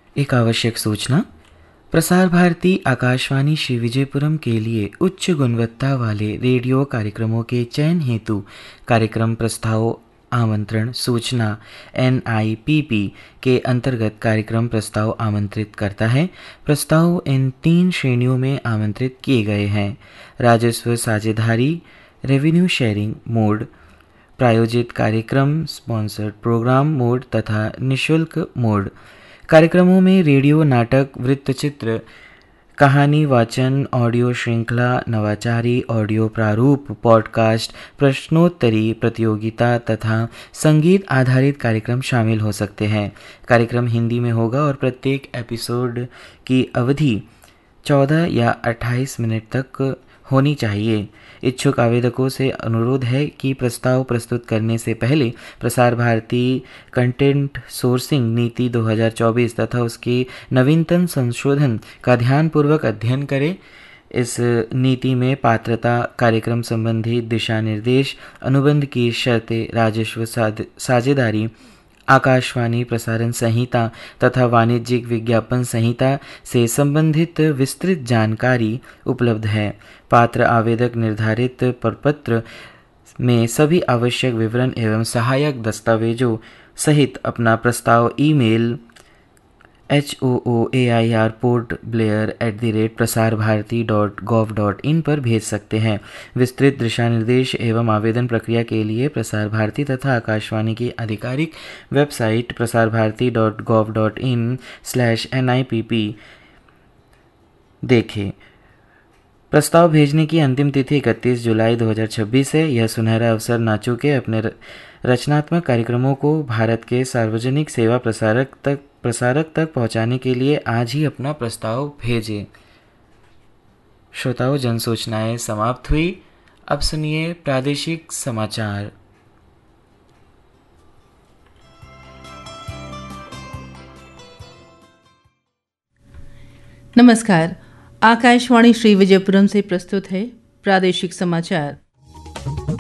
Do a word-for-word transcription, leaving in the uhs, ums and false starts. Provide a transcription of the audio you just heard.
एक आवश्यक सूचना। प्रसार भारती आकाशवाणी श्री विजयपुरम के लिए उच्च गुणवत्ता वाले रेडियो कार्यक्रमों के चयन हेतु कार्यक्रम प्रस्ताव आमंत्रण सूचना एन आई पी पी के अंतर्गत कार्यक्रम प्रस्ताव आमंत्रित करता है। प्रस्ताव इन तीन श्रेणियों में आमंत्रित किए गए हैं: राजस्व साझेदारी, रेवेन्यू शेयरिंग मोड, प्रायोजित कार्यक्रम स्पॉन्सर्ड प्रोग्राम मोड तथा निशुल्क मोड। कार्यक्रमों में रेडियो नाटक, वृत्तचित्र, कहानी वाचन, ऑडियो श्रृंखला, नवाचारी ऑडियो प्रारूप, पॉडकास्ट, प्रश्नोत्तरी प्रतियोगिता तथा संगीत आधारित कार्यक्रम शामिल हो सकते हैं। कार्यक्रम हिंदी में होगा और प्रत्येक एपिसोड की अवधि चौदह या अट्ठाईस मिनट तक होनी चाहिए। इच्छुक आवेदकों से अनुरोध है कि प्रस्ताव प्रस्तुत करने से पहले प्रसार भारती कंटेंट सोर्सिंग नीति दो हज़ार चौबीस तथा उसके नवीनतम संशोधन का ध्यानपूर्वक अध्ययन करें। इस नीति में पात्रता, कार्यक्रम संबंधी दिशा निर्देश, अनुबंध की शर्तें, राजस्व साझेदारी, आकाशवाणी प्रसारण संहिता तथा वाणिज्यिक विज्ञापन संहिता से संबंधित विस्तृत जानकारी उपलब्ध है। पात्र आवेदक निर्धारित प्रपत्र में सभी आवश्यक विवरण एवं सहायक दस्तावेजों सहित अपना प्रस्ताव email H O O A I R port Blair at the rate Prasar Bharati dot gov dot in पर भेज सकते हैं। विस्तृत दिशा निर्देश एवं आवेदन प्रक्रिया के लिए प्रसार भारती तथा आकाशवाणी की आधिकारिक website Prasar Bharati dot gov dot in slash N I P P देखें। प्रस्ताव भेजने की अंतिम तिथि इकतीस जुलाई दो हज़ार छब्बीस है। यह सुनहरा अवसर ना चूके अपने रचनात्मक कार्यक्रमों को भारत के सार्वजनिक सेवा प्रसारक तक प्रसारक तक पहुंचाने के लिए आज ही अपना प्रस्ताव भेजें। श्रोताओं, जन सूचनाएं समाप्त हुई। अब सुनिए प्रादेशिक समाचार। नमस्कार। आकाशवाणी श्री विजयपुरम से प्रस्तुत है प्रादेशिक समाचार।